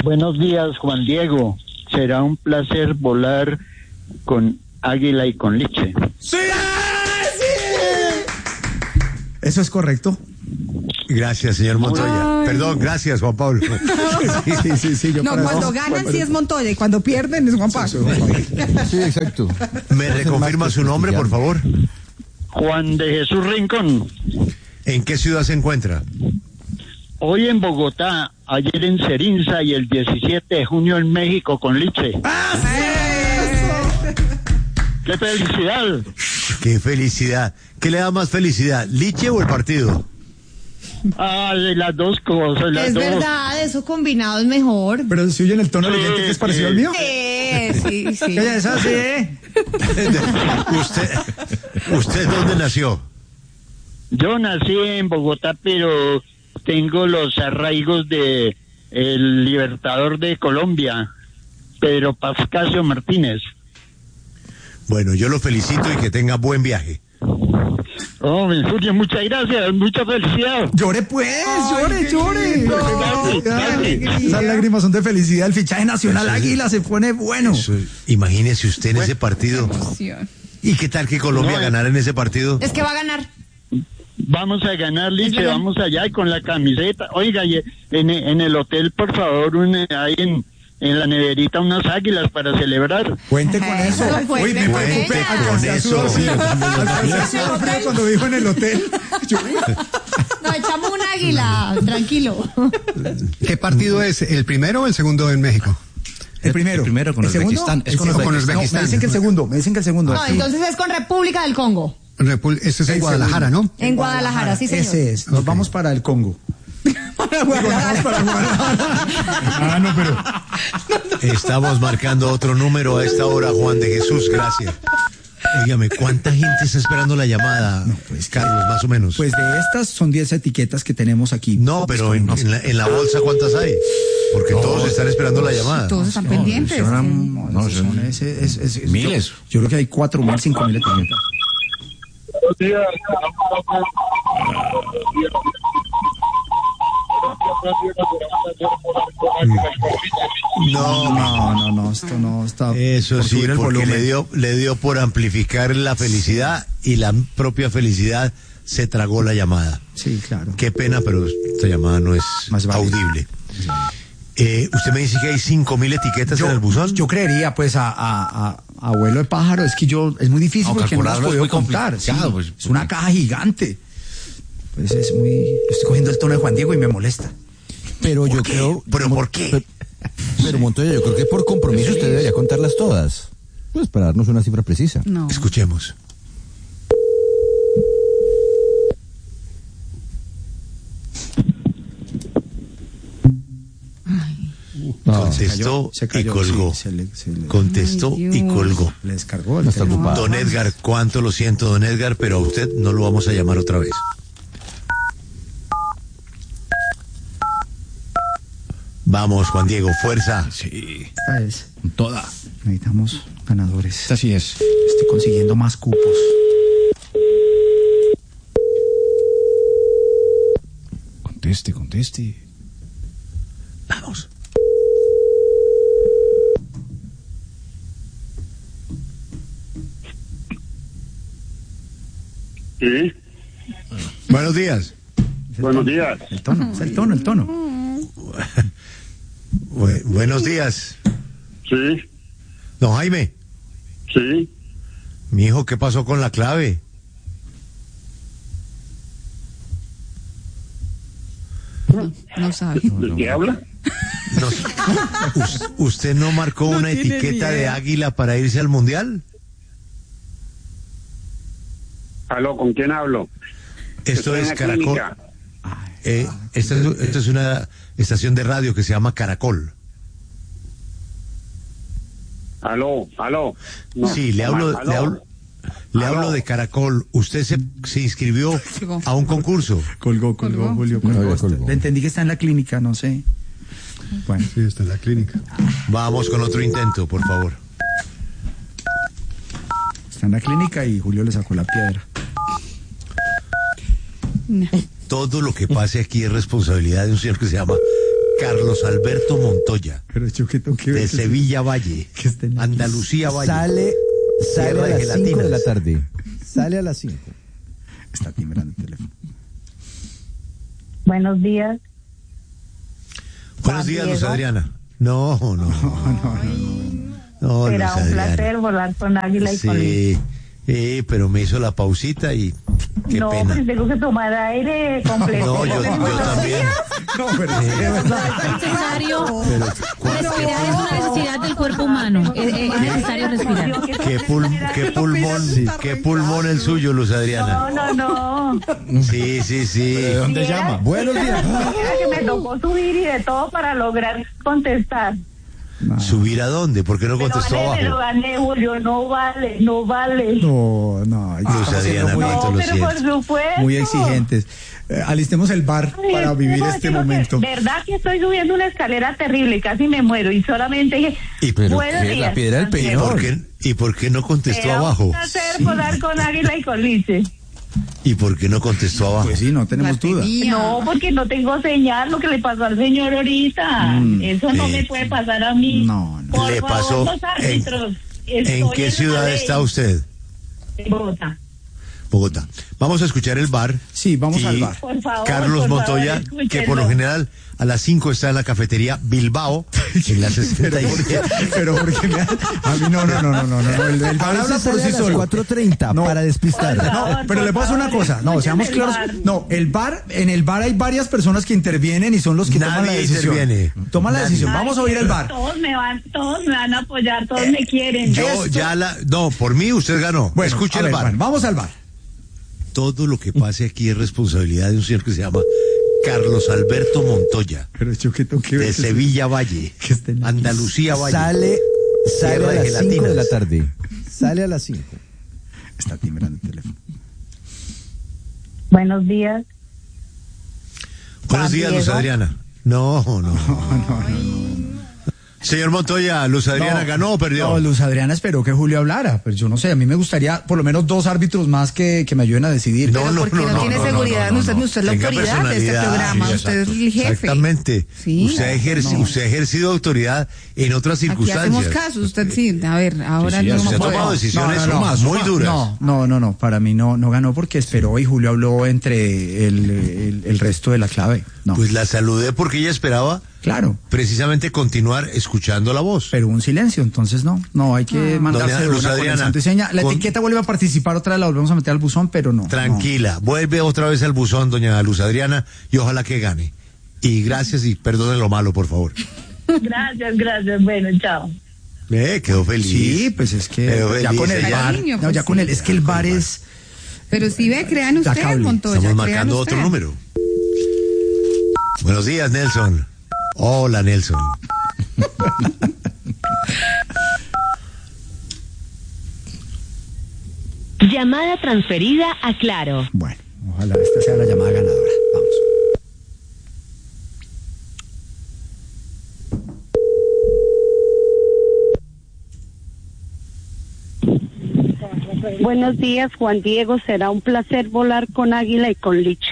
Buenos días, Juan Diego. Será un placer volar con Águila y con Liche. ¡Sí! ¿Eso es correcto? Gracias, señor Montoya. Ay. Perdón, gracias, Juan Pablo. Sí. No, cuando ganan sí es Montoya y cuando pierden es Juan Pablo. Sí, exacto. ¿Me reconfirma su nombre, por favor? Juan de Jesús Rincón. ¿En qué ciudad se encuentra? Hoy en Bogotá, ayer en Cerinza y el 17 de junio en México con Liche. ¡Qué felicidad! ¡Qué felicidad! ¿Qué le da más felicidad, Liche o el partido? De las dos cosas, las Es dos. verdad, eso combinado es mejor. Pero si oyen el tono de oyente que es parecido al mío. Sí. Ella es así, ¿eh? ¿Usted dónde nació? Yo nací en Bogotá, pero tengo los arraigos de el libertador de Colombia, Pedro Pascasio Martínez. Bueno, yo lo felicito y que tenga buen viaje. Oh, Julio, muchas gracias, mucha felicidad. Llore pues, llore. Gracias. Esas lágrimas son de felicidad. El fichaje nacional Águila se pone bueno. Imagínese usted en ese partido. ¿Y qué tal que Colombia ganara en ese partido? Es que va a ganar. Vamos a ganar, Liche, vamos allá y con la camiseta. Oiga, y en el hotel, por favor, ahí en la neverita unas águilas para celebrar. Cuente con eso. Uy, me preocupé. Alcancé a sudar frío cuando dijo en el hotel. Nos echamos un águila, tranquilo. ¿Qué partido es? ¿El primero o el segundo en México? El primero. El primero con Uzbekistán. Es con Uzbekistán. Me dicen que el segundo. No, entonces es con República del Congo. Este es en Guadalajara, ¿no? En Guadalajara, sí, señor. Ese es. Nos vamos para el Congo. No, pero... Estamos marcando otro número a esta hora, Juan de Jesús, gracias. Óigame, ¿cuánta gente está esperando la llamada, Carlos, más o menos? Pues de estas son 10 etiquetas que tenemos aquí. No, pero en la bolsa, ¿cuántas hay? Porque todos están esperando la llamada. Todos están pendientes. Miles. Yo creo que hay 4.000, 5.000 etiquetas. No, esto no está. Eso sí, porque le dio por amplificar la felicidad y la propia felicidad se tragó la llamada. Sí, claro. Qué pena, pero esta llamada no es audible. Usted me dice que hay 5.000 etiquetas en el buzón. Yo creería, pues, a abuelo de pájaro, es que es muy difícil porque no las puedo contar. Sí, pues, es una caja gigante. Pues estoy cogiendo el tono de Juan Diego y me molesta. Pero yo creo... ¿Pero por qué? Pero Montoya, yo creo que por compromiso usted debería contarlas todas. Pues para darnos una cifra precisa. No. Escuchemos. Contestó y colgó. Contestó y colgó. Le descargó. No está ocupado. Don Edgar, cuánto lo siento, don Edgar, pero a usted no lo vamos a llamar otra vez. Vamos, Juan Diego, fuerza. Sí. Esta es. Toda. Necesitamos ganadores. Así es. Estoy consiguiendo más cupos. Conteste. Vamos. Sí, Buenos días. buenos días. El tono. Buenos días. Sí, Don Jaime, sí. mi hijo, ¿qué pasó con la clave? No sabe. ¿De qué habla? ¿Usted no marcó una etiqueta de águila para irse al mundial? Aló, ¿con quién hablo? Esto Estoy en es la Caracol. clínica. Esto es una estación de radio que se llama Caracol. Aló. No, Sí, le hablo aló. de Caracol. Usted se inscribió a un concurso. Colgó, Julio. Le entendí que está en la clínica, no sé. Bueno. Sí, está en la clínica. Vamos con otro intento, por favor. Está en la clínica y Julio le sacó la piedra. No. Todo lo que pase aquí es responsabilidad de un señor que se llama Carlos Alberto Montoya, Pero yo qué tengo que ver. de Sevilla Valle, que estén- Andalucía Valle. Sale Tierra a de las 5 de gelatinas. la tarde. Sale a las 5. Está timbrando el teléfono. Buenos días. Buenos días, Luz Diego. Adriana. No, Luz Será un Adriana. placer volar con Águila y con Liz. Sí, pero me hizo la pausita y qué No, pena. pues tengo que tomar aire completo. No, yo también. No, pero Necesario respirar es una necesidad del cuerpo humano. Es necesario respirar. Qué pulmón el suyo, Luz Adriana. No. Sí. ¿De dónde llama? Buenos días. Que me tocó subir y de todo para lograr contestar. ¿Subir a dónde? ¿Por qué no contestó Me lo abajo? gané, Julio. No vale. No. Luz Adriana, muy, Pinto, lo pero por siento. supuesto. muy exigentes. Alistemos el bar para vivir No, este digo que, momento. verdad que estoy subiendo una escalera terrible, casi me muero y solamente dije, Pero buenos ¿qué? días. La piedra del peñón. ¿Y por qué no contestó Será abajo? un placer volar con Águila y con Lice. ¿Y por qué no contestó abajo? Pues sí, no tenemos duda. No, porque no tengo señal, lo que le pasó al señor ahorita. Eso no me puede pasar a mí. No. Por Le favor, pasó los árbitros. ¿En Estoy qué la ciudad ley. está usted? En Bogotá. Bogotá. Vamos a escuchar el bar. Sí, vamos Y al bar. Por favor, Carlos por Montoya, favor, escúchenlo. que por lo general a las 5 está en la cafetería Bilbao, en la 67. Pero porque a mí no. El bar habla por sí a las solo. 4:30 No. para despistar. No, pero le paso una cosa. No, seamos claros. No, en el bar hay varias personas que intervienen y son los que toman la Nadie decisión. interviene. Toman la Nadie. decisión. Vamos a oír el bar. Todos me van a apoyar, todos me quieren. No, por mí usted ganó. Bueno, Escuche a el ver, bar. bueno, vamos al bar. Todo lo que pase aquí es responsabilidad de un señor que se llama Carlos Alberto Montoya, Pero yo qué tengo que ver. de Sevilla Valle, Que estén aquí. Andalucía Valle. Sale Tierra a de las 5 de gelatinas. la tarde. Sale a las 5. Está timbrando el teléfono. Buenos días. Buenos días, Luz Diego. Adriana. No. Señor Montoya, ¿Luz Adriana ganó o perdió? No, Luz Adriana esperó que Julio hablara. Pues yo no sé, a mí me gustaría por lo menos 2 árbitros más que me ayuden a decidir. No, porque no tiene seguridad. Usted es la Tenga autoridad de este personalidad. programa. Sí, Usted es el jefe. Exactamente. Sí. Usted ha ejercido autoridad en otras Aquí circunstancias. hacemos caso. Usted sí. A ver, ahora Sí, no usted ha puede. tomado decisiones muy suma. duras. No, para mí no ganó porque esperó y Julio habló entre el resto de la clave. No, Pues la saludé porque ella esperaba claro, precisamente continuar escuchando la voz. pero un silencio, entonces no hay que mandarse Doña de Luz una con el Adriana, santo y seña. La con- etiqueta vuelve a participar otra vez, la volvemos a meter al buzón, pero no. Tranquila, vuelve otra vez al buzón, doña Luz Adriana, y ojalá que gane. Y gracias y perdone lo malo, por favor. Gracias. Bueno, chao. Quedó feliz. Sí, pues es que Quedó ya feliz, con el ella. bar, Cariño, no, pues ya con sí. el, es que el bar es, Pero si ve, crean ustedes, cable. Montoya. Estamos crean marcando otro ustedes. número. Buenos días, Nelson. Hola, Nelson. Llamada transferida a Claro. bueno, ojalá esta sea la llamada ganadora. Vamos. Buenos días, Juan Diego. Será un placer volar con Águila y con Liche.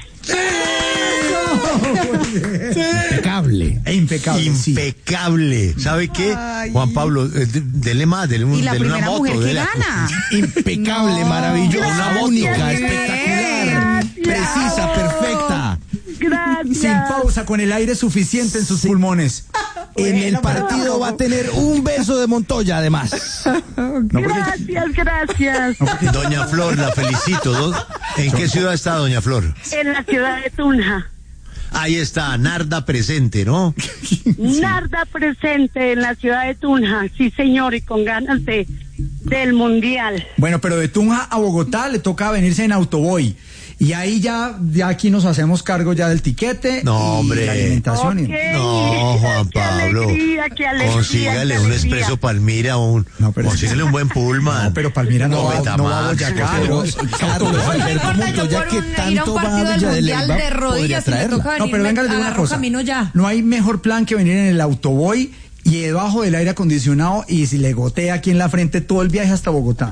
Impecable. Impecable. sí. Impecable. ¿Sabe qué? Juan Pablo, dele más, dele Y la dele una primera moto. mujer que dele- gana. Impecable, No. maravillosa, Gracias, única, bien. espectacular, precisa, perfecta. Gracias. Sin pausa, con el aire suficiente en sus pulmones. En el partido va a tener un beso de Montoya, además. Gracias. Doña Flor, la felicito. ¿En qué ciudad está Doña Flor? En la ciudad de Tunja. Ahí está, Narda presente, ¿no? Narda presente en la ciudad de Tunja. Sí, señor, y con ganas del mundial. Bueno, pero de Tunja a Bogotá le toca venirse en autoboy. Y ahí ya aquí nos hacemos cargo ya del tiquete. No, y hombre. la alimentación. Ok. No, Juan Qué Pablo. alegría, qué alegría, Consígale qué un alegría. expreso Palmira, No, pero- consígale un buen Pullman. No, pero Palmira no va a Betamax, Boyacá. por favor. Carlos Alberto Montoya, que tanto va a Villa de Leyva, podría traerla. No, pero venga, le digo una cosa. No hay mejor plan que venir en el autoboy y debajo del aire acondicionado y si le gotea aquí en la frente todo el viaje hasta Bogotá.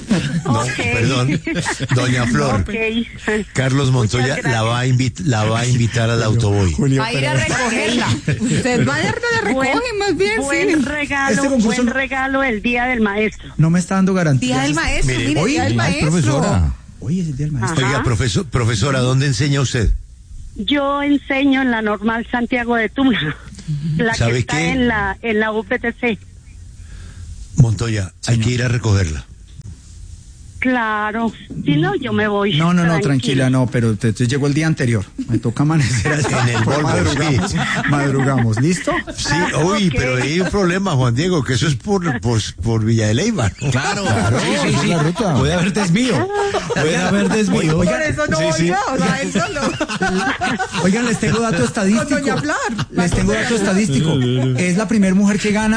No, Ok. perdón. Doña Flor. Ok. Carlos Montoya Muchas la va a invitar al Autoboy. Julio, Va a ir a pero- recogerla. Usted vaya a recoge más bien, Buen sí. regalo, Este concurso buen no- regalo el Día del Maestro. no me está dando garantía. Día del maestro, Mire, mire, hoy día del Ay, maestro. profesora. Hoy es el día del maestro. Ajá. Oiga, profesora, ¿dónde enseña usted? Yo enseño en la Normal Santiago de Tunja, la que ¿Sabe está qué? en la UPTC. Montoya, hay que ir a recogerla. Claro, si no yo me voy. No, Tranquila. tranquila, no, pero te llegó el día anterior. Me toca amanecer allá. En el Volvo, madrugamos, sí. madrugamos, ¿listo? Sí, uy, ok. pero hay un problema, Juan Diego, que eso es por Villa de Leyva, ¿no? Claro, sí, sí, la ruta. Puede haber desvío. Puede haber desvío. Por eso no volvió, o sea, él solo. Oigan, les tengo dato estadístico. Con doña Flor. Les tengo dato estadístico. Es la primera mujer que gana